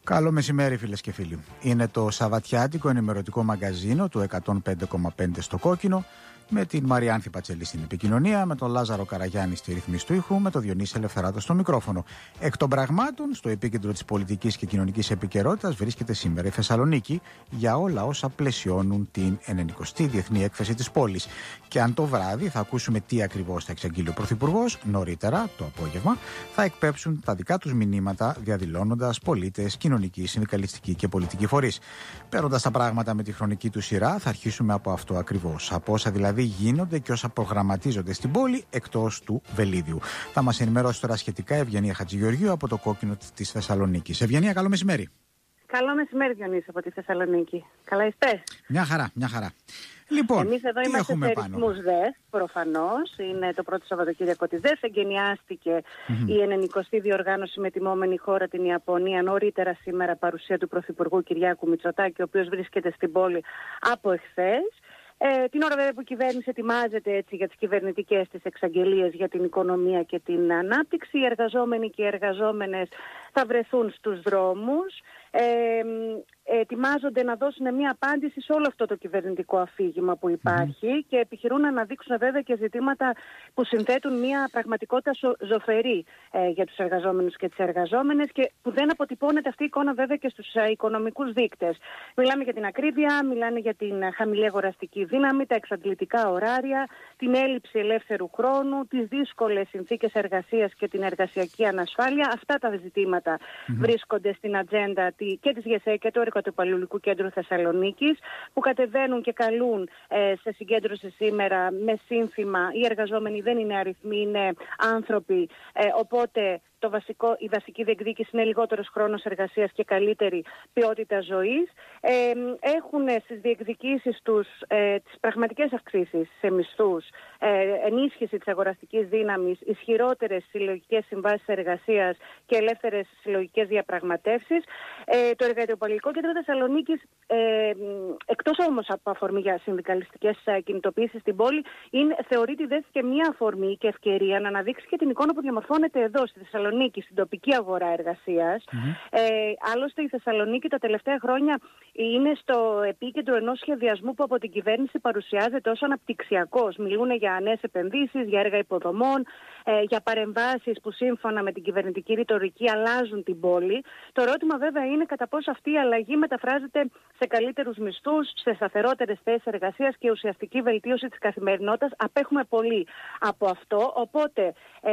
Καλό μεσημέρι, φίλες και φίλοι. Είναι το σαββατιάτικο ενημερωτικό μαγκαζίνο του 105,5 στο Κόκκινο, με την Μαριάνθη Πατσελή στην επικοινωνία, με τον Λάζαρο Καραγιάννη στη ρύθμιση του ήχου, με τον Διονύση Ελευθεράτο στο μικρόφωνο. Εκ των πραγμάτων, στο επίκεντρο της πολιτικής και κοινωνικής επικαιρότητας βρίσκεται σήμερα η Θεσσαλονίκη για όλα όσα πλαισιώνουν την 90η Διεθνή Έκθεση της πόλης. Και αν το βράδυ θα ακούσουμε τι ακριβώς θα εξαγγείλει ο Πρωθυπουργός, νωρίτερα το απόγευμα θα εκπέψουν τα δικά τους μηνύματα διαδηλώνοντας πολίτες, κοινωνικοί, συνδικαλιστικοί και πολιτικοί φορείς. Παίρνοντας τα πράγματα με τη χρονική του σειρά, θα αρχίσουμε από αυτό ακριβώς. Από όσα δηλαδή γίνονται και όσα προγραμματίζονται στην πόλη εκτός του Βελίδιου. Θα μας ενημερώσει τώρα σχετικά η Ευγενία Χατζηγεωργίου από το Κόκκινο της Θεσσαλονίκης. Ευγενία, καλό μεσημέρι. Καλό μεσημέρι, Διονύση, από τη Θεσσαλονίκη. Καλά είστε? Μια χαρά, μια χαρά. Λοιπόν, εμείς εδώ είμαστε σε ρυθμούς ΔΕΘ, προφανώς. Είναι το πρώτο Σαββατοκύριακο της ΔΕΘ. Εγκαινιάστηκε η 90η διοργάνωση με τιμόμενη χώρα την Ιαπωνία. Νωρίτερα σήμερα παρουσία του Πρωθυπουργού Κυριάκου Μητσοτάκη, ο οποίος βρίσκεται στην πόλη από εχθές. Την ώρα βέβαια που η κυβέρνηση ετοιμάζεται έτσι για τις κυβερνητικές της εξαγγελίες για την οικονομία και την ανάπτυξη, οι εργαζόμενοι και οι εργαζόμενες θα βρεθούν στους δρόμους. Ετοιμάζονται να δώσουν μια απάντηση σε όλο αυτό το κυβερνητικό αφήγημα που υπάρχει και επιχειρούν να αναδείξουν βέβαια και ζητήματα που συνθέτουν μια πραγματικότητα ζωφερή για τους εργαζόμενους και τις εργαζόμενες και που δεν αποτυπώνεται αυτή η εικόνα βέβαια και στους οικονομικούς δείκτες. Μιλάμε για την ακρίβεια, μιλάνε για την χαμηλή αγοραστική δύναμη, τα εξαντλητικά ωράρια, την έλλειψη ελεύθερου χρόνου, τις δύσκολες συνθήκες εργασίας και την εργασιακή ανασφάλεια. Αυτά τα ζητήματα βρίσκονται στην ατζέντα και της ΓΕΣΕ και του Εργατοϊπαλληλικού Κέντρου Θεσσαλονίκης, που κατεβαίνουν και καλούν σε συγκέντρωση σήμερα με σύνθημα «Οι εργαζόμενοι δεν είναι αριθμοί, είναι άνθρωποι», οπότε η βασική διεκδίκηση είναι λιγότερος χρόνος εργασίας και καλύτερη ποιότητα ζωής. Έχουν στις διεκδικήσεις τους τις πραγματικές αυξήσεις σε μισθούς, ενίσχυση της αγοραστικής δύναμης, ισχυρότερες συλλογικές συμβάσεις εργασίας και ελεύθερες συλλογικές διαπραγματεύσεις. Το Εργατοϊπαλληλικό Κέντρο Θεσσαλονίκης, εκτός όμως από αφορμή για συνδικαλιστικές κινητοποιήσεις στην πόλη, θεωρείται δέθηκε μια αφορμή και ευκαιρία να αναδείξει και την εικόνα που διαμορφώνεται εδώ στη Θεσσαλονίκη, στην τοπική αγορά εργασίας. Άλλωστε η Θεσσαλονίκη τα τελευταία χρόνια είναι στο επίκεντρο ενός σχεδιασμού που από την κυβέρνηση παρουσιάζεται ως αναπτυξιακός. Μιλούν για νέες επενδύσεις, για έργα υποδομών, για παρεμβάσεις που σύμφωνα με την κυβερνητική ρητορική αλλάζουν την πόλη. Το ερώτημα βέβαια είναι κατά πόσο αυτή η αλλαγή μεταφράζεται σε καλύτερους μισθούς, σε σταθερότερες θέσεις εργασίας και ουσιαστική βελτίωση της καθημερινότητας. Απέχουμε πολύ από αυτό, οπότε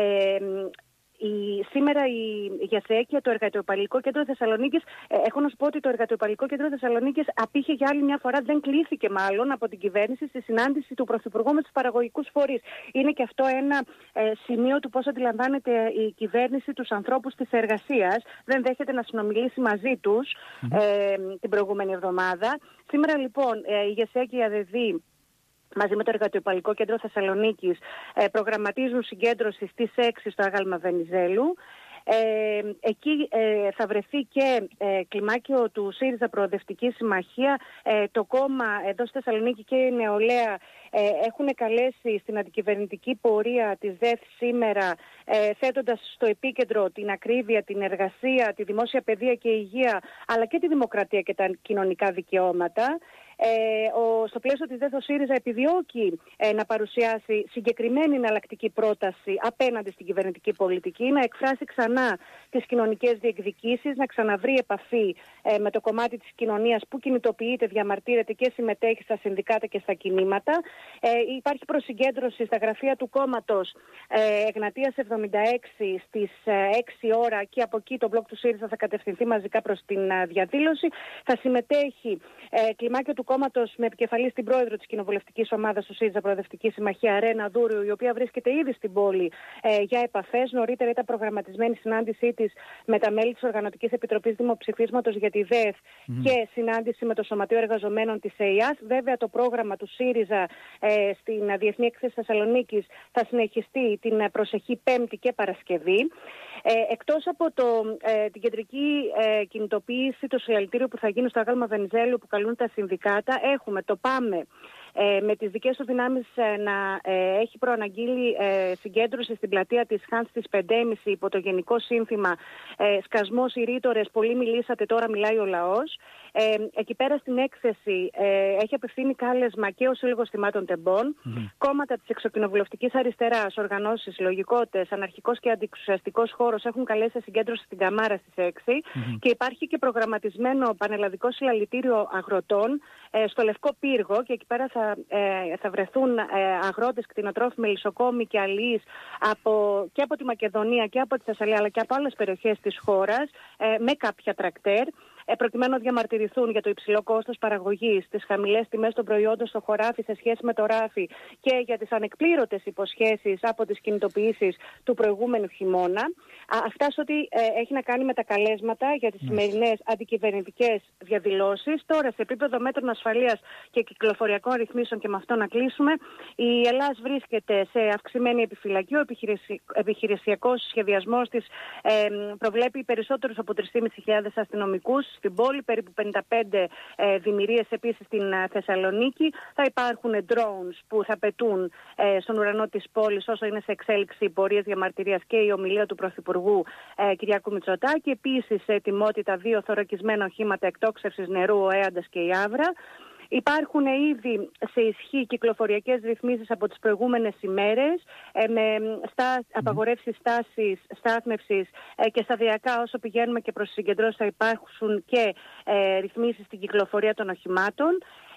σήμερα η ΓΕΣΕ και το Εργατοϊπαλληλικό Κέντρο Θεσσαλονίκης, έχω να σου πω ότι το Εργατοϊπαλληλικό Κέντρο Θεσσαλονίκης απήχε για άλλη μια φορά, δεν κλήθηκε μάλλον από την κυβέρνηση στη συνάντηση του Πρωθυπουργού με τους παραγωγικούς φορείς. Είναι και αυτό ένα σημείο του πώς αντιλαμβάνεται η κυβέρνηση τους ανθρώπους της εργασίας. Δεν δέχεται να συνομιλήσει μαζί τους την προηγούμενη εβδομάδα. Σήμερα λοιπόν η ΓΕΣΕ και η ΑΔΔ μαζί με το Εργατοϊπαλληλικό Κέντρο Θεσσαλονίκης προγραμματίζουν συγκέντρωση στις 6 στο Άγαλμα Βενιζέλου. Εκεί θα βρεθεί και κλιμάκιο του ΣΥΡΙΖΑ Προοδευτική Συμμαχία. Το κόμμα εδώ στη Θεσσαλονίκη και η Νεολαία έχουν καλέσει στην αντικυβερνητική πορεία της ΔΕΘ σήμερα, θέτοντας στο επίκεντρο την ακρίβεια, την εργασία, τη δημόσια παιδεία και υγεία, αλλά και τη δημοκρατία και τα κοινωνικά δικαιώματα. Στο πλαίσιο της ΔΕΘ ο ΣΥΡΙΖΑ επιδιώκει να παρουσιάσει συγκεκριμένη εναλλακτική πρόταση απέναντι στην κυβερνητική πολιτική, να εκφράσει ξανά τις κοινωνικές διεκδικήσεις, να ξαναβρει επαφή με το κομμάτι της κοινωνίας που κινητοποιείται, διαμαρτύρεται και συμμετέχει στα συνδικάτα και στα κινήματα. Υπάρχει προσυγκέντρωση στα γραφεία του κόμματος Εγνατίας 76 στις 6 ώρα και από εκεί το μπλοκ του ΣΥΡΙΖΑ θα κατευθυνθεί μαζικά προς την διαδήλωση. Θα συμμετέχει κλιμάκιο του κόμματος με επικεφαλή στην πρόεδρο της κοινοβουλευτικής ομάδας του ΣΥΡΙΖΑ Προοδευτική Συμμαχία, Ρένα Δούριου, η οποία βρίσκεται ήδη στην πόλη για επαφές. Νωρίτερα ήταν προγραμματισμένη συνάντησή της με τα μέλη της Οργανωτικής Επιτροπής Δημοψηφίσματος για τη ΔΕΘ και συνάντηση με το Σωματείο Εργαζομένων της ΕΙΑΣ. Βέβαια, το πρόγραμμα του ΣΥΡΙΖΑ στην Διεθνή Έκθεση Θεσσαλονίκης θα συνεχιστεί την προσεχή Πέμπτη και Παρασκευή. Εκτός από την κεντρική κινητοποίηση, το συλλαλητήριο που θα γίνει στο Άγαλμα Βενιζέλου που καλούν τα συνδικάτα, έχουμε το ΠΑΜΕ με τις δικές του δυνάμεις να έχει προαναγγείλει συγκέντρωση στην πλατεία της Χάν στις 5.30 υπό το γενικό σύνθημα «Σκασμός, οι ρήτορες, πολύ μιλήσατε, τώρα μιλάει ο λαός». Εκεί πέρα στην έκθεση έχει απευθύνει κάλεσμα και ο Σύλλογος Θυμάτων Τεμπών, κόμματα της εξοκοινοβουλευτικής αριστεράς, οργανώσεις, λογικότητες, αναρχικός και αντιεξουσιαστικός χώρος έχουν καλέσει συγκέντρωση στην Καμάρα στις 6 και υπάρχει και προγραμματισμένο πανελλαδικό συλλαλητήριο αγροτών στο Λευκό Πύργο, και εκεί πέρα θα βρεθούν αγρότες, κτηνοτρόφοι, μελισσοκόμοι και αλληλείς και από τη Μακεδονία και από τη Θεσσαλία αλλά και από άλλες περιοχές της χώρας με κάποια τρακτέρ, προκειμένου να διαμαρτυρηθούν για το υψηλό κόστος παραγωγής, τις χαμηλές τιμές των προϊόντων στο χωράφι σε σχέση με το ράφι και για τις ανεκπλήρωτες υποσχέσεις από τις κινητοποιήσεις του προηγούμενου χειμώνα. Αυτά σε ό,τι έχει να κάνει με τα καλέσματα για τις σημερινές αντικυβερνητικές διαδηλώσεις. Τώρα, σε επίπεδο μέτρων ασφαλείας και κυκλοφοριακών ρυθμίσεων, και με αυτό να κλείσουμε, η Ελλάδα βρίσκεται σε αυξημένη επιφυλακή. Ο επιχειρησιακός σχεδιασμός της προβλέπει περισσότερους από 3.500 αστυνομικούς στην πόλη, περίπου 55 δημιουργίες επίσης στην Θεσσαλονίκη. Θα υπάρχουν drones που θα πετούν στον ουρανό της πόλης όσο είναι σε εξέλιξη πορείες διαμαρτυρίας και η ομιλία του Πρωθυπουργού Κυριάκου Μητσοτάκη. Επίσης, σε ετοιμότητα 2 θωρακισμένα οχήματα εκτόξευσης νερού, ο Έαντας και η Άβρα. Υπάρχουν ήδη σε ισχύ κυκλοφοριακές ρυθμίσεις από τις προηγούμενες ημέρες, με απαγορεύσεις στάθμευσης και σταδιακά όσο πηγαίνουμε και προς τις συγκεντρώσεις θα υπάρχουν και ρυθμίσεις στην κυκλοφορία των οχημάτων.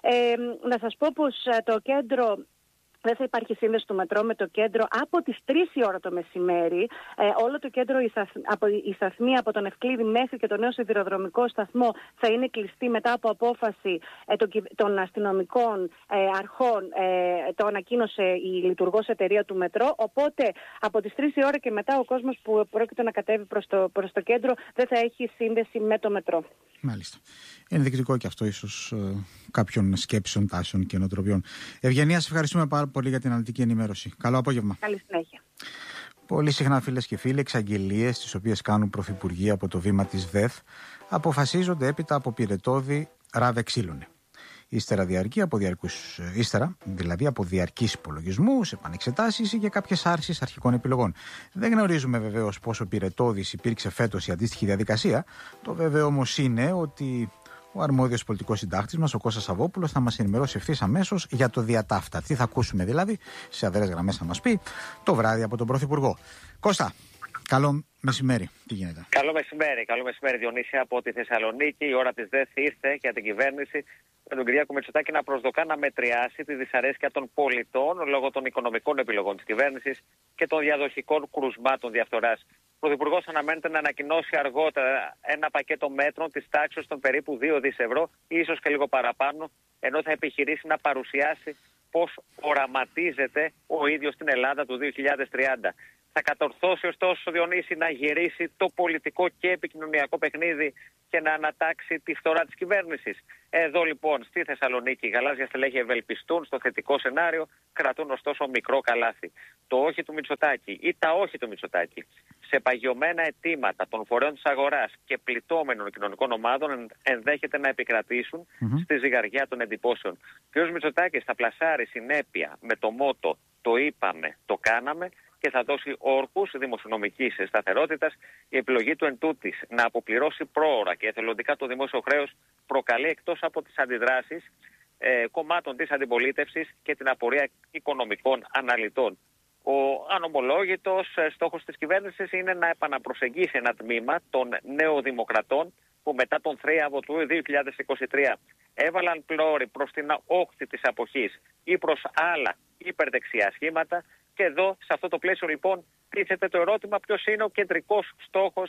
Να σας πω πως το κέντρο... Δεν θα υπάρχει σύνδεση του μετρό με το κέντρο από τις 3 η ώρα το μεσημέρι. Όλο το κέντρο, η σταθμή από τον Ευκλήδη μέχρι και το νέο σιδηροδρομικό σταθμό θα είναι κλειστή μετά από απόφαση των αστυνομικών αρχών. Το ανακοίνωσε η λειτουργός εταιρεία του μετρό. Οπότε από τις 3 η ώρα και μετά ο κόσμος που πρόκειται να κατέβει προς το κέντρο δεν θα έχει σύνδεση με το μετρό. Μάλιστα. Ενδεικτικό και αυτό ίσως κάποιων σκέψεων, τάσεων και νοοτροπιών. Ευγενία, σε ευχαριστούμε πάρα πολύ για την αναλυτική ενημέρωση. Καλό απόγευμα. Καλή συνέχεια. Πολύ συχνά, φίλες και φίλοι, εξαγγελίες τις οποίες κάνουν πρωθυπουργοί από το βήμα της ΔΕΘ αποφασίζονται έπειτα από πυρετώδη ράβε ξύλωνε. Ύστερα δηλαδή από διαρκείς υπολογισμούς, επανεξετάσεις ή και κάποιες άρσεις αρχικών επιλογών. Δεν γνωρίζουμε βεβαίως πόσο πυρετώδης υπήρξε φέτος η αντίστοιχη διαδικασία. Το βέβαιο όμως είναι ότι ο αρμόδιος πολιτικός συντάκτης μας, ο Κώστας Σαββόπουλος, θα μας ενημερώσει ευθύς αμέσως για το διατάφτα. Τι θα ακούσουμε δηλαδή, σε αδρές γραμμές θα μας πει, το βράδυ από τον Πρωθυπουργό. Κώστα, καλό μεσημέρι. Τι γίνεται? Καλό μεσημέρι, Διονύση, από τη Θεσσαλονίκη. Η ώρα της ΔΕΘ ήρθε για την κυβέρνηση με τον Κυριάκο Μητσοτάκη να προσδοκά να μετριάσει τη δυσαρέσκεια των πολιτών λόγω των οικονομικών επιλογών της κυβέρνησης και των διαδοχικών κρουσμάτων διαφθοράς. Ο Πρωθυπουργός αναμένεται να ανακοινώσει αργότερα ένα πακέτο μέτρων της τάξης των περίπου 2 δις ευρώ, ίσως και λίγο παραπάνω, ενώ θα επιχειρήσει να παρουσιάσει πώς οραματίζεται ο ίδιος την Ελλάδα του 2030. Θα κατορθώσει ωστόσο, Διονύση, να γυρίσει το πολιτικό και επικοινωνιακό παιχνίδι και να ανατάξει τη φθορά της κυβέρνησης. Εδώ λοιπόν στη Θεσσαλονίκη οι γαλάζια στελέχη ευελπιστούν στο θετικό σενάριο, κρατούν ωστόσο μικρό καλάθι. Το όχι του Μητσοτάκη ή τα όχι του Μητσοτάκη σε παγιωμένα αιτήματα των φορέων της αγοράς και πληττόμενων κοινωνικών ομάδων ενδέχεται να επικρατήσουν στη ζυγαριά των εντυπώσεων. Ο κ. Μητσοτάκης θα πλασάρει συνέπεια με το μότο «Το είπαμε, το κάναμε» και θα δώσει όρκους δημοσιονομικής σταθερότητας. Η επιλογή του εντούτοις να αποπληρώσει πρόωρα και εθελοντικά το δημόσιο χρέος προκαλεί, εκτός από τις αντιδράσεις κομμάτων της αντιπολίτευσης και την απορία οικονομικών αναλυτών. Ο ανομολόγητος στόχος της κυβέρνησης είναι να επαναπροσεγγίσει ένα τμήμα των νεοδημοκρατών που μετά τον θρίαβο του 2023 έβαλαν πλώρη προς την όχθη της αποχής ή προς άλλα υπερδεξιά σχήματα. Και εδώ, σε αυτό το πλαίσιο λοιπόν, τίθεται το ερώτημα ποιος είναι ο κεντρικός στόχος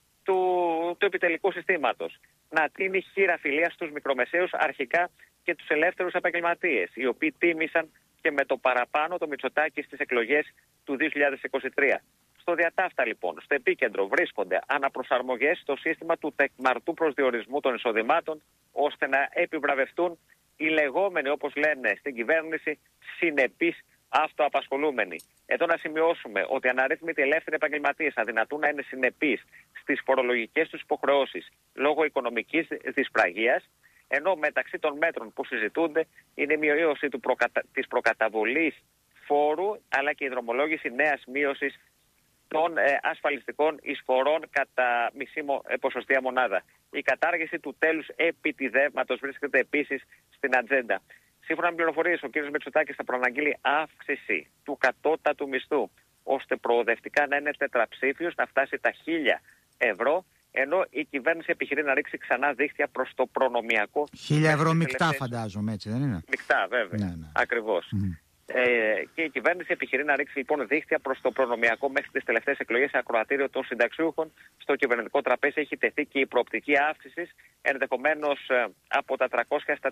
του επιτελικού συστήματος. Να τίνει χείρα φιλίας στους μικρομεσαίους αρχικά και τους ελεύθερους επαγγελματίες, οι οποίοι τίμησαν και με το παραπάνω το Μητσοτάκη στις εκλογές του 2023. Στο διατάφτα λοιπόν, στο επίκεντρο βρίσκονται αναπροσαρμογές στο σύστημα του τεκμαρτού προσδιορισμού των εισοδημάτων, ώστε να επιβραβευτούν οι λεγόμενοι, όπως λένε στην κυβέρνηση, συνεπείς αυτοαπασχολούμενοι. Εδώ να σημειώσουμε ότι αναρρύθμιτοι ελεύθεροι επαγγελματίες αδυνατούν να είναι συνεπείς στις φορολογικές τους υποχρεώσεις λόγω οικονομικής δυσπραγίας Ενώ μεταξύ των μέτρων που συζητούνται είναι η μείωση της προκαταβολής φόρου, αλλά και η δρομολόγηση νέας μείωσης των ασφαλιστικών εισφορών κατά μισή ποσοστία μονάδα. Η κατάργηση του τέλους επιτιδεύματος βρίσκεται επίσης στην ατζέντα. Σύμφωνα με πληροφορίες, ο κ. Μητσοτάκης θα προαναγγείλει αύξηση του κατώτατου μισθού, ώστε προοδευτικά να είναι τετραψήφιος, να φτάσει τα 1.000 ευρώ, ενώ η κυβέρνηση επιχειρεί να ρίξει ξανά δίχτυα προς το προνομιακό. 1.000 ευρώ μεικτά, φαντάζομαι, έτσι δεν είναι? Μεικτά, βέβαια. Ναι. Ακριβώς. Και η κυβέρνηση επιχειρεί να ρίξει λοιπόν δίχτυα προς το προνομιακό μέχρι τις τελευταίες εκλογές σε ακροατήριο των συνταξιούχων. Στο κυβερνητικό τραπέζι έχει τεθεί και η προοπτική αύξησης, ενδεχομένως από τα 300 στα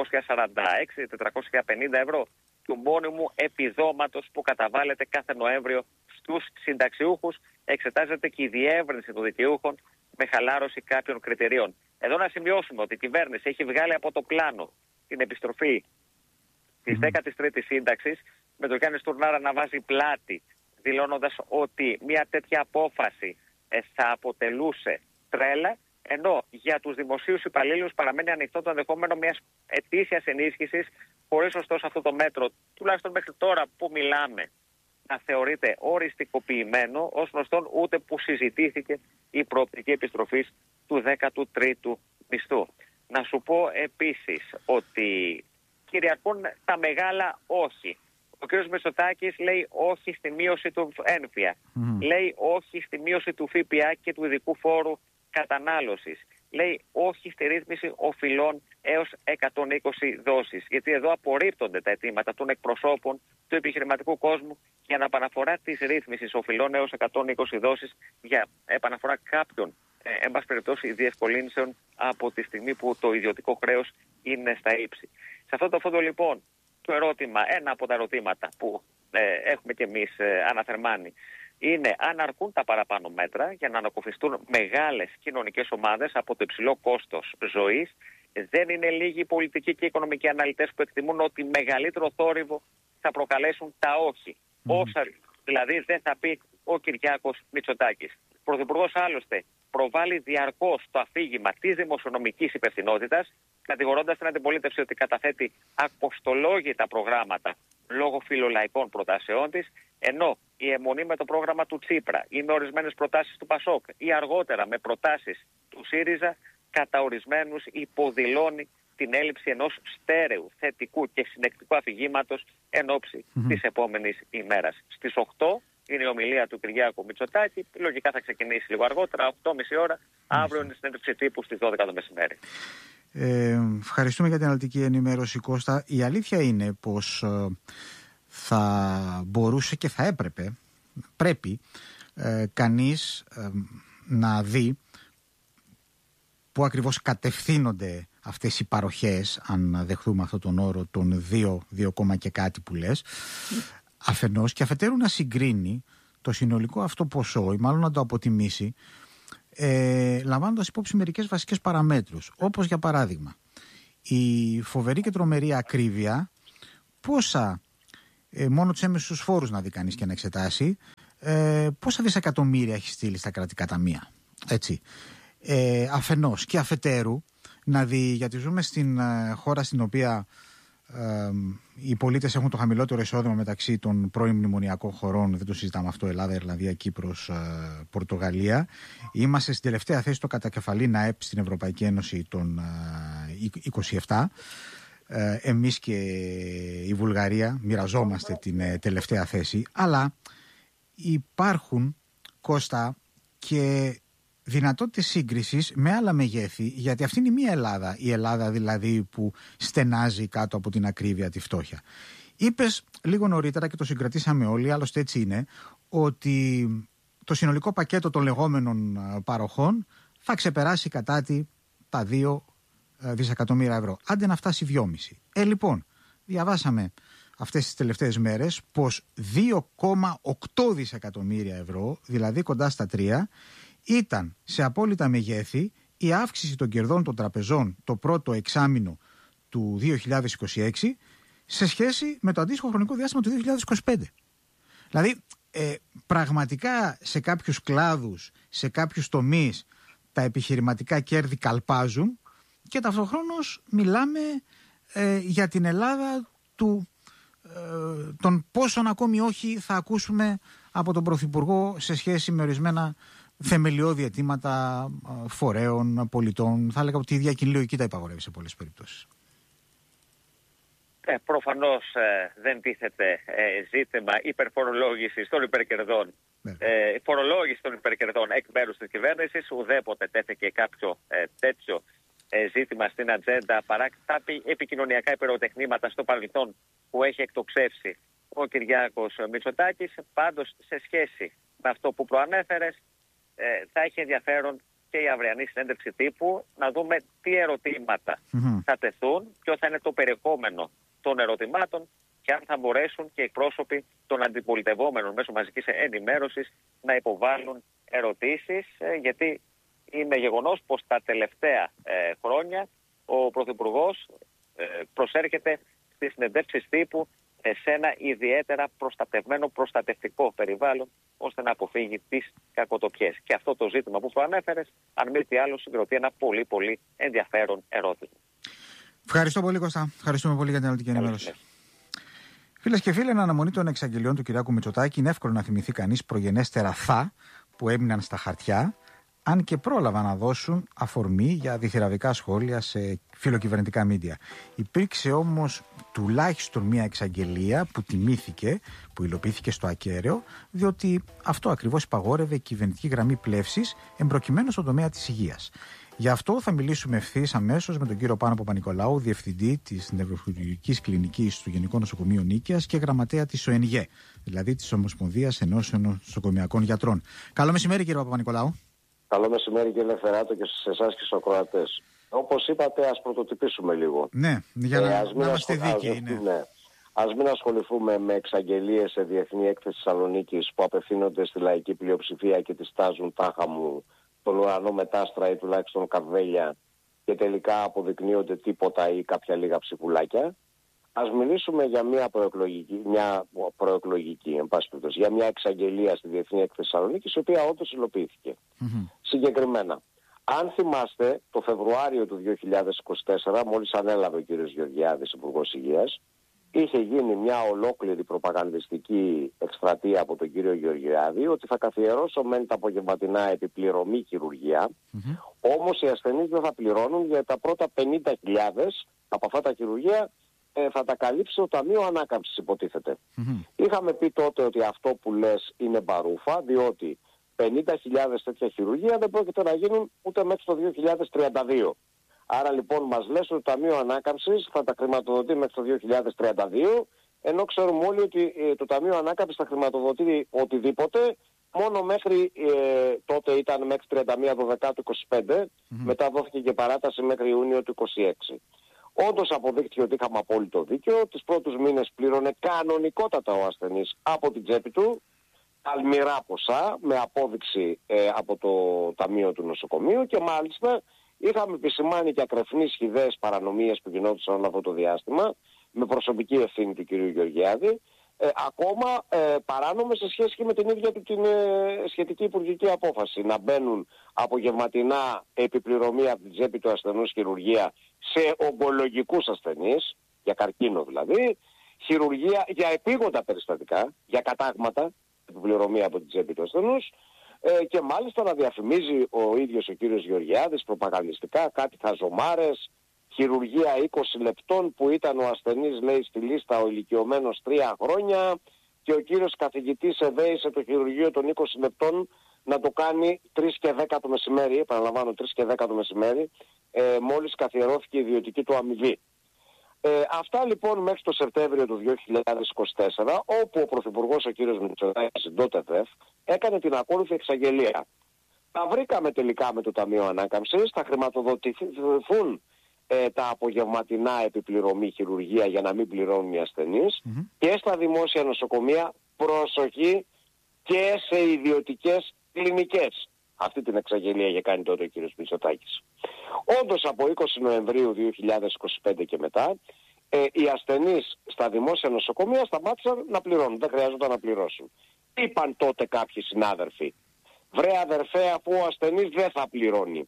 446-450 ευρώ του μόνιμου επιδόματος που καταβάλλεται κάθε Νοέμβριο στους συνταξιούχους. Εξετάζεται και η διεύρυνση των δικαιούχων με χαλάρωση κάποιων κριτηρίων. Εδώ να σημειώσουμε ότι η κυβέρνηση έχει βγάλει από το πλάνο την επιστροφή της 13ης σύνταξης, με τον Γιάννη Στουρνάρα να βάζει πλάτη, δηλώνοντας ότι μια τέτοια απόφαση θα αποτελούσε τρέλα, ενώ για τους δημοσίους υπαλλήλους παραμένει ανοιχτό το ενδεχόμενο μιας ετήσιας ενίσχυσης, χωρίς ωστόσο αυτό το μέτρο, τουλάχιστον μέχρι τώρα που μιλάμε, να θεωρείται οριστικοποιημένο, ως γνωστόν ούτε που συζητήθηκε η προοπτική επιστροφής του 13ου μισθού. Να σου πω επίσης ότι κυριαρχούν τα μεγάλα όχι. Ο κ. Μητσοτάκης λέει όχι στη μείωση του έμφυα. Λέει όχι στη μείωση του ΦΠΑ και του ειδικού φόρου κατανάλωσης. Λέει όχι στη ρύθμιση οφειλών έως 120 δόσεις. Γιατί εδώ απορρίπτονται τα αιτήματα των εκπροσώπων του επιχειρηματικού κόσμου για επαναφορά της ρύθμισης οφειλών έως 120 δόσεις, για επαναφορά κάποιων εν πάση περιπτώσει διευκολύνσεων από τη στιγμή που το ιδιωτικό χρέος είναι στα ύψη. Σε αυτό το φόντο λοιπόν το ερώτημα, ένα από τα ερωτήματα που έχουμε και εμείς αναθερμάνει, είναι αν αρκούν τα παραπάνω μέτρα για να ανακουφιστούν μεγάλες κοινωνικές ομάδες από το υψηλό κόστος ζωής. Δεν είναι λίγοι οι πολιτικοί και οι οικονομικοί αναλυτές που εκτιμούν ότι μεγαλύτερο θόρυβο θα προκαλέσουν τα όχι. Όσα δηλαδή δεν θα πει ο Κυριάκος Μητσοτάκης. Ο Πρωθυπουργός άλλωστε προβάλλει διαρκώς το αφήγημα της δημοσιονομικής υπευθυνότητας, κατηγορώντας την αντιπολίτευση ότι καταθέτει αποστολόγητα προγράμματα λόγω φιλολαϊκών προτάσεών της, ενώ η αιμονή με το πρόγραμμα του Τσίπρα ή με ορισμένες προτάσεις του Πασόκ ή αργότερα με προτάσεις του ΣΥΡΙΖΑ, κατά ορισμένους υποδηλώνει την έλλειψη ενός στέρεου, θετικού και συνεκτικού αφηγήματος εν ώψη της επόμενης ημέρας. Στις 8 είναι η ομιλία του Κυριάκου Μητσοτάκη, λογικά θα ξεκινήσει λίγο αργότερα, 8.30 ώρα, αύριο είναι η συνέντευξη τύπου στις 12 το μεσημέρι. Ευχαριστούμε για την αναλυτική ενημέρωση, Κώστα. Η αλήθεια είναι πως θα μπορούσε και θα πρέπει κανείς να δει πού ακριβώς κατευθύνονται αυτές οι παροχές, αν δεχθούμε αυτόν τον όρο των 2 και κάτι που λες, αφενός, και αφετέρου να συγκρίνει το συνολικό αυτό ποσό ή μάλλον να το αποτιμήσει, λαμβάνοντας υπόψη μερικές βασικές παραμέτρους, όπως για παράδειγμα η φοβερή και τρομερή ακρίβεια, πόσα μόνο τους έμεσους φόρους να δει κανείς και να εξετάσει, πόσα δισεκατομμύρια έχει στείλει στα κρατικά ταμεία, έτσι, αφενός, και αφετέρου να δει, γιατί ζούμε στην χώρα στην οποία οι πολίτες έχουν το χαμηλότερο εισόδημα μεταξύ των πρώην μνημονιακών χωρών, δεν το συζητάμε αυτό, Ελλάδα, Ιρλανδία, Κύπρος, Πορτογαλία. Είμαστε στην τελευταία θέση στο κατακεφαλήν ΑΕΠ στην Ευρωπαϊκή Ένωση των 27. Εμείς και η Βουλγαρία μοιραζόμαστε την τελευταία θέση, αλλά υπάρχουν, Κώστα, και δυνατότητες σύγκρισης με άλλα μεγέθη, γιατί αυτή είναι μία Ελλάδα, η Ελλάδα δηλαδή που στενάζει κάτω από την ακρίβεια τη φτώχεια. Είπες λίγο νωρίτερα και το συγκρατήσαμε όλοι, άλλωστε έτσι είναι, ότι το συνολικό πακέτο των λεγόμενων παροχών θα ξεπεράσει κατά τα 2 δισεκατομμύρια ευρώ. Άντε να φτάσει 2,5. Λοιπόν, διαβάσαμε αυτές τις τελευταίες μέρες πως 2,8 δισεκατομμύρια ευρώ, δηλαδή κοντά στα 3, ήταν σε απόλυτα μεγέθη η αύξηση των κερδών των τραπεζών το πρώτο εξάμηνο του 2026 σε σχέση με το αντίστοιχο χρονικό διάστημα του 2025. Δηλαδή, πραγματικά σε κάποιους κλάδους, σε κάποιους τομείς τα επιχειρηματικά κέρδη καλπάζουν, και ταυτοχρόνως μιλάμε για την Ελλάδα των πόσων ακόμη όχι θα ακούσουμε από τον Πρωθυπουργό σε σχέση με ορισμένα θεμελιώδη αιτήματα φορέων, πολιτών. Θα έλεγα ότι η διακοινή λογική τα υπαγορεύει σε πολλές περιπτώσεις. Προφανώς δεν τίθεται ζήτημα υπερφορολόγησης των υπερκερδών, φορολόγηση των υπερκερδών εκ μέρους της κυβέρνησης. Ουδέποτε τέθηκε κάποιο τέτοιο ζήτημα στην ατζέντα παρά τα επικοινωνιακά υπεροτεχνήματα στο παρελθόν που έχει εκτοξεύσει ο Κυριάκος Μητσοτάκης. Πάντως, σε σχέση με αυτό που προανέφερες, θα έχει ενδιαφέρον και η αυριανή συνέντευξη τύπου να δούμε τι ερωτήματα θα τεθούν, ποιο θα είναι το περιεχόμενο των ερωτημάτων και αν θα μπορέσουν και οι πρόσωποι των αντιπολιτευόμενων μέσω μαζικής ενημέρωσης να υποβάλουν ερωτήσεις, γιατί είναι γεγονός πως τα τελευταία χρόνια ο Πρωθυπουργός προσέρχεται στις συνεντεύξεις τύπου σε ένα ιδιαίτερα προστατευμένο, προστατευτικό περιβάλλον, ώστε να αποφύγει τις κακοτοπιές. Και αυτό το ζήτημα που προανέφερες, αν μη τι άλλο, συγκροτεί ένα πολύ πολύ ενδιαφέρον ερώτημα. Ευχαριστώ πολύ, Κώστα. Ευχαριστούμε πολύ για την αναλυτική ενημέρωση. Φίλες και φίλοι, εν αναμονή των εξαγγελιών του Κυριάκου Μητσοτάκη, είναι εύκολο να θυμηθεί κανείς προγενέστερα που έμειναν στα χαρτιά, αν και πρόλαβαν να δώσουν αφορμή για διθυραβικά σχόλια σε φιλοκυβερνητικά μίντια. Υπήρξε όμως τουλάχιστον μία εξαγγελία που τιμήθηκε, που υλοποιήθηκε στο ακέραιο, διότι αυτό ακριβώς υπαγόρευε η κυβερνητική γραμμή πλεύσης, εμπροκειμένου στον τομέα της υγείας. Γι' αυτό θα μιλήσουμε ευθύς αμέσως με τον κύριο Πάνο Παπα-Νικολάου, διευθυντή της νευροχειρουργικής κλινικής του Γενικού Νοσοκομείου Νίκαιας και γραμματέα της ΟΕΝΓΕ, δηλαδή της Ομοσπονδίας Ενώσεων Νοσοκομειακών Γιατρών. Καλό μεσημέρι, κύριε Παπα-Νικολάου. Καλό μεσημέρι, κύριε Ελευθεράτο, και σε εσάς και στους ακροατές. Όπως είπατε, ας πρωτοτυπήσουμε λίγο. Ναι, για να είμαστε δίκαιοι. Ναι. Ας μην ασχοληθούμε με εξαγγελίες σε διεθνή έκθεση Θεσσαλονίκης που απευθύνονται στη λαϊκή πλειοψηφία και τη στάζουν τάχα μου τον ουρανό μετάστρα ή τουλάχιστον καρβέλια και τελικά αποδεικνύονται τίποτα ή κάποια λίγα ψηφουλάκια. Ας μιλήσουμε για μια προεκλογική, εν πάση περιπτώσει, για μια εξαγγελία στη Διεθνή Έκθεση Θεσσαλονίκης, η οποία όντως υλοποιήθηκε. Συγκεκριμένα, αν θυμάστε, το Φεβρουάριο του 2024, μόλις ανέλαβε ο κ. Γεωργιάδης, Υπουργός Υγείας, είχε γίνει μια ολόκληρη προπαγανδιστική εκστρατεία από τον κύριο Γεωργιάδη ότι θα καθιερώσω μεν τα απογευματινά επιπληρωμή χειρουργία, όμως οι ασθενείς δεν θα πληρώνουν για τα πρώτα 50.000 από αυτά τα χειρουργία θα τα καλύψει το Ταμείο Ανάκαμψης, υποτίθεται. Είχαμε πει τότε ότι αυτό που λες είναι μπαρούφα, διότι 50.000 τέτοια χειρουργία δεν πρόκειται να γίνουν ούτε μέχρι το 2032. Άρα λοιπόν μας λες ότι το Ταμείο Ανάκαμψης θα τα χρηματοδοτεί μέχρι το 2032, ενώ ξέρουμε όλοι ότι το Ταμείο Ανάκαμψης θα χρηματοδοτεί οτιδήποτε μόνο μέχρι, τότε ήταν μέχρι 31 του 25, μετά δόθηκε και παράταση μέχρι Ιούνιο του 26. Όντως αποδείχθηκε ότι είχαμε απόλυτο δίκιο. Τις πρώτους μήνες πλήρωνε κανονικότατα ο ασθενής από την τσέπη του, αλμυρά ποσά, με απόδειξη από το Ταμείο του Νοσοκομείου, και μάλιστα είχαμε επισημάνει και ακρεφνείς χυδαίες παρανομίες που γινόντουσαν όλο αυτό το διάστημα, με προσωπική ευθύνη του κ. Γεωργιάδη, ακόμα παράνομες σε σχέση και με την ίδια του την σχετική υπουργική απόφαση. Να μπαίνουν απογευματινά επιπληρωμή από την τσέπη του ασθενούς χειρουργία σε ογκολογικούς ασθενείς, για καρκίνο δηλαδή, χειρουργία για επίγοντα περιστατικά, για κατάγματα, επιπληρωμή από την τσέπη του ασθενούς, και μάλιστα να διαφημίζει ο ίδιος ο κύριος Γεωργιάδης προπαγανδιστικά κάτι χαζομάρες, χειρουργία 20 λεπτών που ήταν ο ασθενής, λέει, στη λίστα ο ηλικιωμένος 3 χρόνια, και ο κύριος καθηγητής εδέησε το χειρουργείο των 20 λεπτών να το κάνει 3 και 10 το μεσημέρι, επαναλαμβάνω 3 και 10 το μεσημέρι, μόλις καθιερώθηκε η ιδιωτική του αμοιβή. Αυτά λοιπόν μέχρι το Σεπτέμβριο του 2024, όπου ο Πρωθυπουργός ο κύριος Μητσοτάκης, τότε ΔΕΦ, έκανε την ακόλουθη εξαγγελία. Τα βρήκαμε τελικά με το Ταμείο Ανάκαμψης, θα χρηματοδοτηθούν τα απογευματινά επιπληρωμή χειρουργία για να μην πληρώνουν οι ασθενείς, και στα δημόσια νοσοκομεία, προσοχή, και σε ιδιωτικές κλινικές. Αυτή την εξαγγελία είχε κάνει τότε ο κύριος Μητσοτάκης. Όντως από 20 Νοεμβρίου 2025 και μετά, οι ασθενείς στα δημόσια νοσοκομεία σταμάτησαν να πληρώνουν, δεν χρειάζονταν να πληρώσουν. Είπαν τότε κάποιοι συνάδελφοι, βρε αδερφέ, αφού ο ασθενής δεν θα πληρώνει,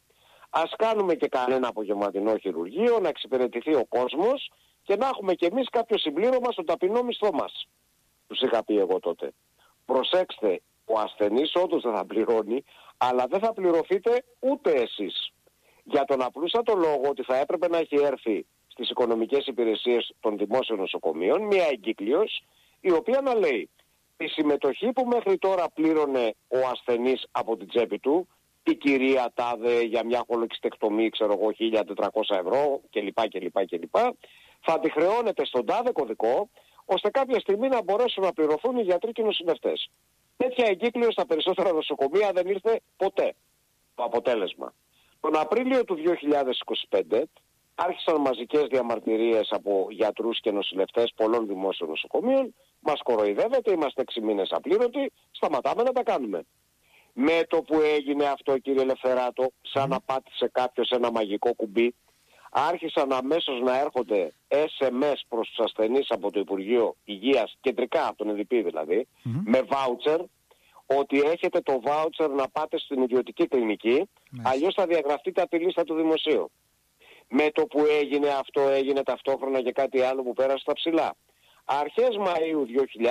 Ας κάνουμε και κανένα απογευματινό χειρουργείο, να εξυπηρετηθεί ο κόσμος και να έχουμε κι εμείς κάποιο συμπλήρωμα στο ταπεινό μισθό μας. Τους είχα πει εγώ τότε. Προσέξτε, ο ασθενής όντως δεν θα πληρώνει, αλλά δεν θα πληρωθείτε ούτε εσείς. Για τον απλούστατο λόγο ότι θα έπρεπε να έχει έρθει στις οικονομικές υπηρεσίες των δημόσιων νοσοκομείων μια εγκύκλειος, η οποία να λέει τη συμμετοχή που μέχρι τώρα πλήρωνε ο ασθενής από την τσέπη του, η κυρία τάδε για μια χολοεξιτεκτομή, ξέρω εγώ, 1.400 ευρώ κλπ. Θα τη χρεώνεται στον τάδε κωδικό, ώστε κάποια στιγμή να μπορέσουν να πληρωθούν οι γιατροί και οι νοσηλευτές. Τέτοια εγκύκλειος στα περισσότερα νοσοκομεία δεν ήρθε ποτέ το αποτέλεσμα. Τον Απρίλιο του 2025 άρχισαν μαζικές διαμαρτυρίες από γιατρούς και νοσηλευτές πολλών δημόσιων νοσοκομείων. Μας κοροϊδεύετε, είμαστε 6 μήνες απλήρωτοι, σταματάμε να τα κάνουμε. Με το που έγινε αυτό, κύριε Ελευθεράτο, σαν να πάτησε κάποιος ένα μαγικό κουμπί, άρχισαν αμέσως να έρχονται SMS προς τους ασθενείς από το Υπουργείο Υγείας, κεντρικά από τον ΕΔΠ δηλαδή, με βάουτσερ, ότι έχετε το βάουτσερ να πάτε στην ιδιωτική κλινική, αλλιώς θα διαγραφτείτε από τη λίστα του δημοσίου. Με το που έγινε αυτό, έγινε ταυτόχρονα και κάτι άλλο που πέρασε στα ψηλά. Αρχές Μαΐου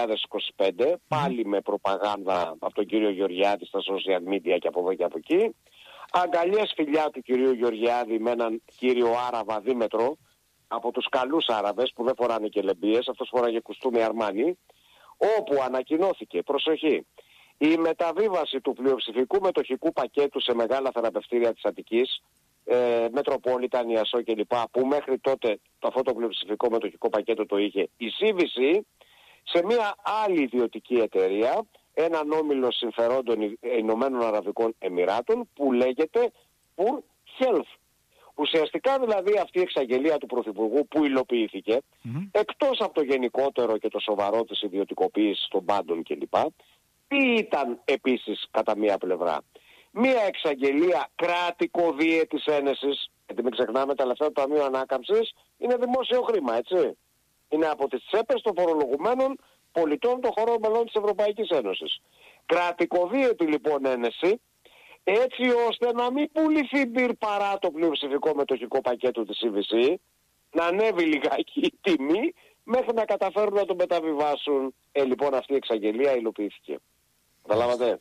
2025, πάλι με προπαγάνδα από τον κύριο Γεωργιάδη στα social media και από εδώ και από εκεί, αγκαλιές φιλιά του κυρίου Γεωργιάδη με έναν κύριο Άραβα Δήμετρο, από τους καλούς Άραβες που δεν φοράνε και λεμπίες, αυτός φοράγε κουστούμι Αρμάνι, όπου ανακοινώθηκε, προσοχή, η μεταβίβαση του πλειοψηφικού μετοχικού πακέτου σε μεγάλα θεραπευτήρια της Αττικής, Μετροπόλιταν, Ιασό κλπ. Που μέχρι τότε αυτό το πλειοψηφικό μετοχικό πακέτο το είχε η CVC, σε μια άλλη ιδιωτική εταιρεία, έναν όμιλο συμφερόντων Ηνωμένων Αραβικών Εμιράτων που λέγεται Pur Health. Ουσιαστικά δηλαδή αυτή η εξαγγελία του Πρωθυπουργού που υλοποιήθηκε, εκτός από το γενικότερο και το σοβαρό της ιδιωτικοποίησης των πάντων κλπ, τι ήταν επίσης κατά μία πλευρά? Μία εξαγγελία κρατικοδίαιτης ένεσης, γιατί μην ξεχνάμε τα λεφτά του Ταμείου Ανάκαμψης είναι δημόσιο χρήμα, έτσι. Είναι από τις τσέπες των φορολογουμένων πολιτών των χωρών μελών της Ευρωπαϊκής Ένωσης. Κρατικοδίαιτη λοιπόν ένεση, έτσι ώστε να μην πουληθεί μπυρ παρά το πλειοψηφικό μετοχικό πακέτο της CVC, να ανέβει λιγάκι η τιμή μέχρι να καταφέρουν να το μεταβιβάσουν. Λοιπόν, αυτή η εξαγγελία υλοποιήθηκε. Καταλάβατε?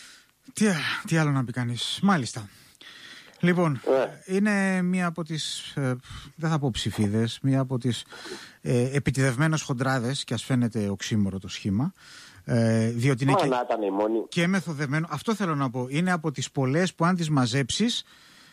Τι άλλο να πει κανείς. Μάλιστα. Λοιπόν, είναι μία από τις, δεν θα πω ψηφίδες, μία από τις επιτιδευμένες χοντράδες, και ας φαίνεται οξύμορο το σχήμα, διότι είναι και μεθοδευμένο. Αυτό θέλω να πω. Είναι από τις πολλές που αν τις μαζέψεις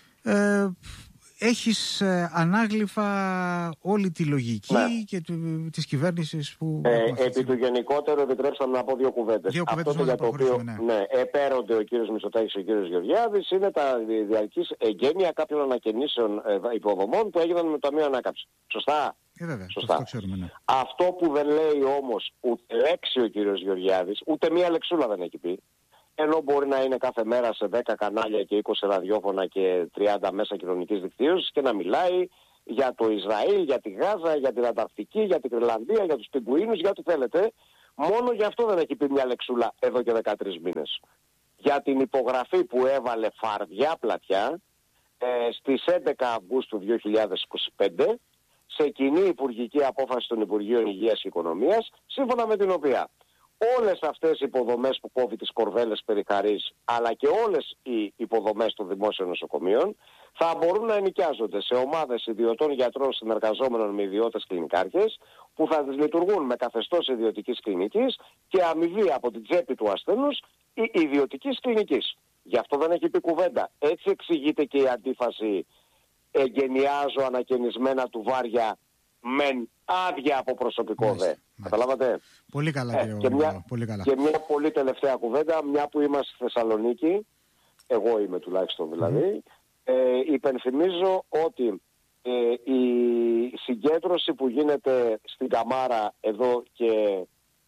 έχεις ανάγλυφα όλη τη λογική και της κυβέρνησης που... επί του γενικότερου επιτρέψτε να πω δύο κουβέντες. Αυτό για το οποίο επέρονται ο κύριος Μητσοτάκης και ο κύριος Γεωργιάδης είναι τα διαρκής εγγένεια κάποιων ανακαινήσεων υποδομών που έγιναν με το Ταμείο Ανάκαμψης. Σωστά? Βέβαια, σωστά. Αυτό ξέρουμε, ναι. Αυτό που δεν λέει όμως ούτε λέξη ο κύριος Γεωργιάδης, ούτε μία λεξούλα δεν έχει πει, ενώ μπορεί να είναι κάθε μέρα σε 10 κανάλια και 20 ραδιόφωνα και 30 μέσα κοινωνικής δικτύωσης και να μιλάει για το Ισραήλ, για τη Γάζα, για την Ανταρκτική, για την Γρυλανδία, για τους πιγκουίνους, για ό,τι θέλετε. Μόνο γι' αυτό δεν έχει πει μια λεξούλα εδώ και 13 μήνες. Για την υπογραφή που έβαλε φαρδιά πλατιά στις 11 Αυγούστου 2025 σε κοινή υπουργική απόφαση των Υπουργείων Υγείας και Οικονομίας, σύμφωνα με την οποία όλες αυτές οι υποδομές που κόβει τις κορδέλες περιχαρής, αλλά και όλες οι υποδομές των δημόσιων νοσοκομείων θα μπορούν να ενοικιάζονται σε ομάδες ιδιωτών γιατρών συνεργαζόμενων με ιδιώτες κλινικάρχες που θα τις λειτουργούν με καθεστώς ιδιωτικής κλινικής και αμοιβή από την τσέπη του ασθενούς ή ιδιωτικής κλινικής. Γι' αυτό δεν έχει πει κουβέντα. Έτσι εξηγείται και η αντίφαση εγκαινιάζω ανακαινισμένα του βάρια μεν άδεια από προσωπικό δε. Καταλάβατε? Πολύ καλά, κύριε πολύ καλά. Και μια πολύ τελευταία κουβέντα, μια που είμαστε στη Θεσσαλονίκη, εγώ είμαι τουλάχιστον δηλαδή, υπενθυμίζω ότι η συγκέντρωση που γίνεται στην Καμάρα εδώ και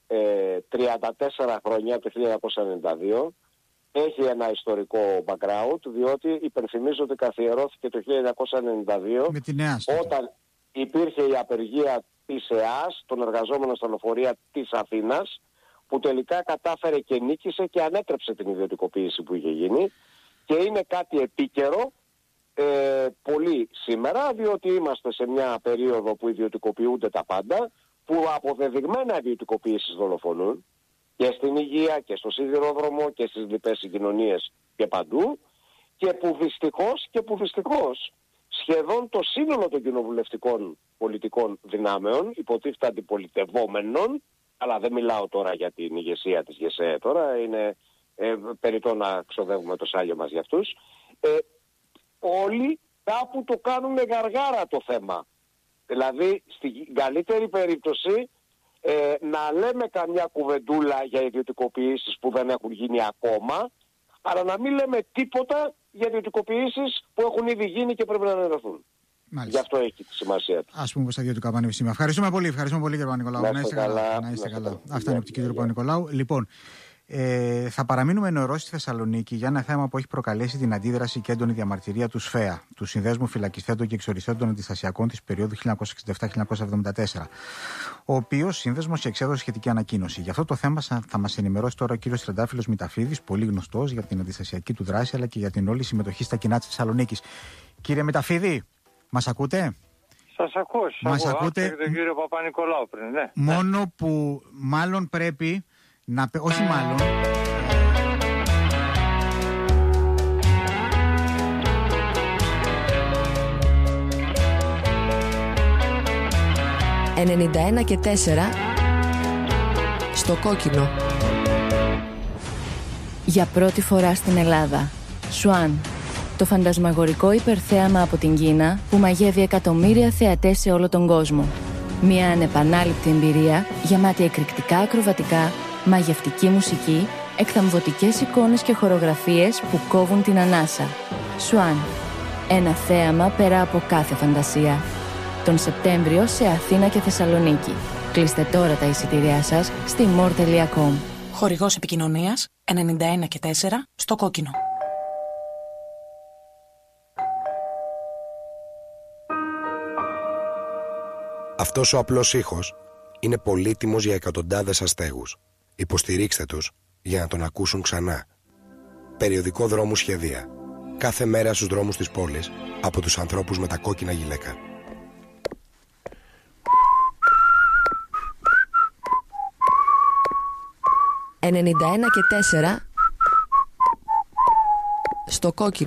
34 χρόνια, από το 1992, έχει ένα ιστορικό background, διότι υπενθυμίζω ότι καθιερώθηκε το 1992 με την ΕΑΣ, όταν υπήρχε η απεργία της ΕΑΣ, των εργαζόμενων στα λεωφορεία της Αθήνας, που τελικά κατάφερε και νίκησε και ανέτρεψε την ιδιωτικοποίηση που είχε γίνει, και είναι κάτι επίκαιρο πολύ σήμερα, διότι είμαστε σε μια περίοδο που ιδιωτικοποιούνται τα πάντα, που αποδεδειγμένα ιδιωτικοποιήσεις δολοφονούν και στην υγεία και στο σιδηρόδρομο και στις λοιπές συγκοινωνίες και παντού, και που δυστυχώς σχεδόν το σύνολο των κοινοβουλευτικών πολιτικών δυνάμεων, υποτίθεται αντιπολιτευόμενων, αλλά δεν μιλάω τώρα για την ηγεσία της ΓΕΣΕ τώρα, είναι περιττό να ξοδεύουμε το σάλιο μας για αυτούς, όλοι κάπου το κάνουν γαργάρα το θέμα. Δηλαδή στην καλύτερη περίπτωση να λέμε καμιά κουβεντούλα για ιδιωτικοποιήσεις που δεν έχουν γίνει ακόμα, αλλά να μην λέμε τίποτα για ιδιωτικοποιήσεις που έχουν ήδη γίνει και πρέπει να αναιρεθούν. Γι' αυτό έχει τη σημασία του. Ας πούμε στα ιδιωτικά πανεπιστήμια. Ευχαριστούμε πολύ κύριε Παπα-Νικολάου. Να είστε καλά. Αυτά είναι από την κύριο Παπα-Νικολάου. Λοιπόν, θα παραμείνουμε νερό στη Θεσσαλονίκη για ένα θέμα που έχει προκαλέσει την αντίδραση και έντονη διαμαρτυρία του ΣΦΕΑ, του Συνδέσμου Φυλακιστέντων και Εξοριστέντων Αντιστασιακών της περίοδου 1967-1974, ο οποίος σύνδεσμος εξέδωσε σχετική ανακοίνωση. Για αυτό το θέμα θα μας ενημερώσει τώρα ο κύριος Τρεντάφυλλος Μηταφίδης, πολύ γνωστός για την αντιστασιακή του δράση αλλά και για την όλη συμμετοχή στα κοινά της Θεσσαλονίκης. Κύριε Μηταφίδη, μας ακούτε? Σας ακούω. Μας ακούτε? Τον κύριο Παπα-Νικολάου πριν, ναι. Μόνο που μάλλον πρέπει να... Όχι μάλλον... 91 και 4 στο κόκκινο. Για πρώτη φορά στην Ελλάδα, Σουάν, το φαντασμαγορικό υπερθέαμα από την Κίνα που μαγεύει εκατομμύρια θεατές σε όλο τον κόσμο. Μια ανεπανάληπτη εμπειρία γεμάτη εκρηκτικά ακροβατικά, μαγευτική μουσική, εκθαμβωτικές εικόνες και χορογραφίες που κόβουν την ανάσα. Σουάν, ένα θέαμα πέρα από κάθε φαντασία. Τον Σεπτέμβριο σε Αθήνα και Θεσσαλονίκη. Κλείστε τώρα τα εισιτήριά σας στη more.com. Χορηγός επικοινωνίας 91 και 4 στο κόκκινο. Αυτός ο απλός ήχος είναι πολύτιμος για εκατοντάδες αστέγους. Υποστηρίξτε τους για να τον ακούσουν ξανά. Περιοδικό Δρόμου Σχεδία. Κάθε μέρα στους δρόμους της πόλης από τους ανθρώπους με τα κόκκινα γυλαίκα. «91 και 4 στο κόκκινο».